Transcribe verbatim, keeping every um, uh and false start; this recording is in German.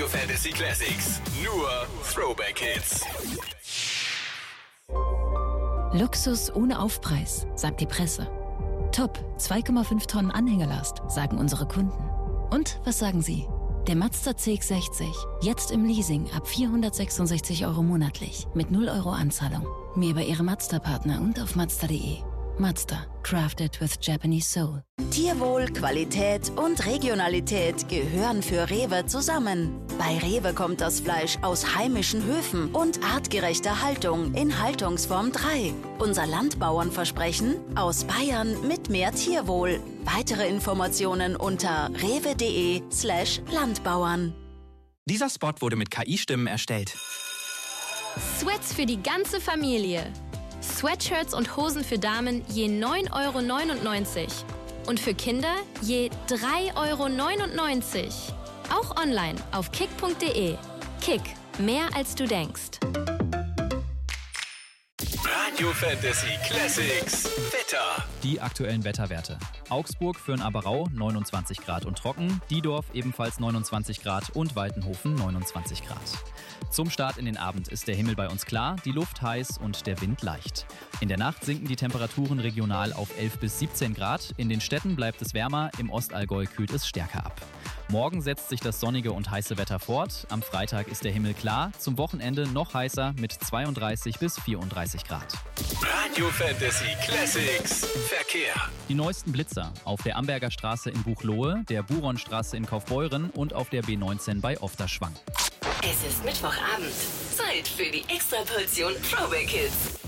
Radio Fantasy Classics. Nur Throwback Hits. Luxus ohne Aufpreis, sagt die Presse. Top, zwei Komma fünf Tonnen Anhängerlast, sagen unsere Kunden. Und was sagen Sie? Der Mazda C X sechzig, jetzt im Leasing ab vierhundertsechsundsechzig Euro monatlich, mit null Euro Anzahlung. Mehr bei Ihrem Mazda-Partner und auf mazda punkt de. Mazda, crafted with Japanese soul. Tierwohl, Qualität und Regionalität gehören für Rewe zusammen. Bei Rewe kommt das Fleisch aus heimischen Höfen und artgerechter Haltung in Haltungsform drei. Unser Landbauernversprechen: aus Bayern mit mehr Tierwohl. Weitere Informationen unter rewe.de slash Landbauern. Dieser Spot wurde mit K I-Stimmen erstellt. Sweats für die ganze Familie. Sweatshirts und Hosen für Damen je neun Euro neunundneunzig. Und für Kinder je drei Euro neunundneunzig. Auch online auf kick punkt de. Kick, mehr als du denkst. Radio Fantasy Classics Wetter. Die aktuellen Wetterwerte. Augsburg für ein Aberau neunundzwanzig Grad und trocken, Diedorf ebenfalls neunundzwanzig Grad und Waltenhofen neunundzwanzig Grad. Zum Start in den Abend ist der Himmel bei uns klar, die Luft heiß und der Wind leicht. In der Nacht sinken die Temperaturen regional auf elf bis siebzehn Grad. In den Städten bleibt es wärmer, im Ostallgäu kühlt es stärker ab. Morgen setzt sich das sonnige und heiße Wetter fort. Am Freitag ist der Himmel klar, zum Wochenende noch heißer mit zweiunddreißig bis vierunddreißig Grad. Radio Fantasy Classics Verkehr. Die neuesten Blitzer auf der Amberger Straße in Buchloe, der Buronstraße in Kaufbeuren und auf der B neunzehn bei Ofterschwang. Es ist Mittwochabend. Zeit für die Extraportion Throwback Hits.